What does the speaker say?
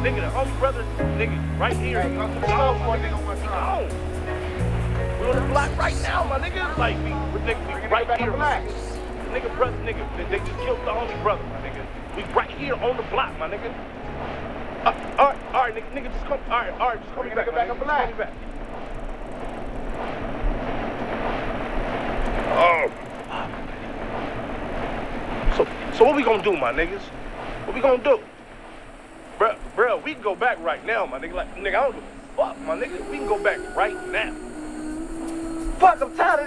Nigga, the homie brother, nigga, right here. Hey, come to the house for a nigga one time. We on the block right now, my nigga. Like, we right here, my nigga. Nigga, brother, nigga, they just killed the homie brother, my nigga. We right here on the block, my nigga. All right, nigga, just come. All right, just call me back. Back up black. Call me back. Oh. So what we gonna do, my niggas? What we gonna do? Bruh, we can go back right now, my nigga. Like, nigga, I don't give a fuck, my nigga. We can go back right now. Fuck, I'm tired of